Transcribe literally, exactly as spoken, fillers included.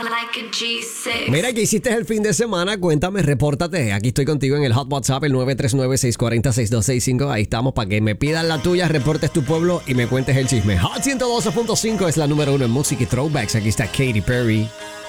Mira, ¿qué hiciste el fin de semana? Cuéntame, repórtate. Aquí estoy contigo en el Hot WhatsApp, el nueve tres nueve, seis cuatro cero, seis dos seis cinco. Ahí estamos para que me pidas la tuya, reportes tu pueblo y me cuentes el chisme. Hot ciento doce punto cinco es la número uno en música y throwbacks. Aquí está Katy Perry.